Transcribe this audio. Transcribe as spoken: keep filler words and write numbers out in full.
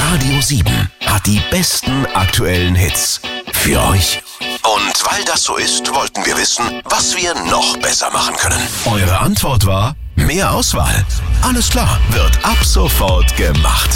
Radio sieben hat die besten aktuellen Hits für euch. Und weil das so ist, wollten wir wissen, was wir noch besser machen können. Eure Antwort war: mehr Auswahl. Alles klar, wird ab sofort gemacht.